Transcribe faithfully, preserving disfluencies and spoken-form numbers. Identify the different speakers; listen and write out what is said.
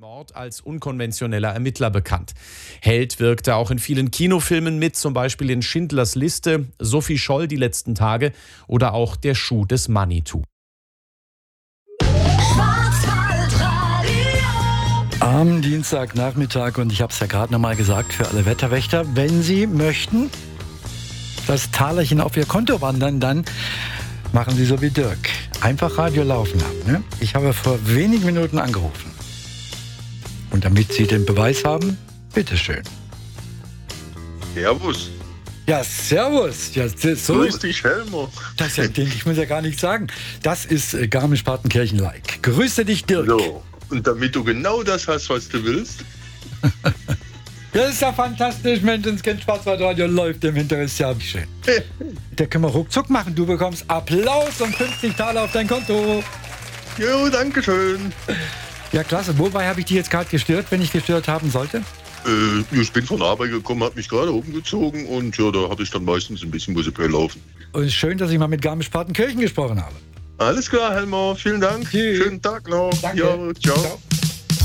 Speaker 1: Mord als unkonventioneller Ermittler bekannt. Held wirkte auch in vielen Kinofilmen mit, zum Beispiel in Schindlers Liste, Sophie Scholl die letzten Tage oder auch Der Schuh des Manitou.
Speaker 2: Am Dienstagnachmittag, und ich habe es ja gerade nochmal gesagt, für alle Wetterwächter, wenn Sie möchten, das Talerchen auf Ihr Konto wandern, dann machen Sie so wie Dirk. Einfach Radio laufen haben. Ne? Ich habe vor wenigen Minuten angerufen. Und damit Sie den Beweis haben, bitteschön.
Speaker 3: Servus.
Speaker 2: Ja, servus. Ja, so,
Speaker 3: Grüß dich, Helmer.
Speaker 2: Das ja, ich muss ja gar nicht sagen. Das ist äh, Garmisch-Partenkirchen-like. Grüße dich, Dirk.
Speaker 3: So, und damit du genau das hast, was du willst.
Speaker 2: Das ist ja fantastisch, Mensch, ins Schwarzwaldradio läuft im Hintergrund, ist ja schön. Da können wir ruckzuck machen. Du bekommst Applaus und fünfzig Taler auf dein Konto.
Speaker 3: Jo, danke schön.
Speaker 2: Ja, klasse. Wobei habe ich dich jetzt gerade gestört, wenn ich gestört haben sollte?
Speaker 3: Äh, ich bin von der Arbeit gekommen, habe mich gerade umgezogen und ja, da habe ich dann meistens ein bisschen Musik laufen.
Speaker 2: Und schön, dass ich mal mit Garmisch-Partenkirchen gesprochen habe.
Speaker 3: Alles klar, Helmer. Vielen Dank.
Speaker 2: Tschüss.
Speaker 3: Schönen Tag noch.
Speaker 2: Danke.
Speaker 3: Ja, ciao.
Speaker 2: Ciao.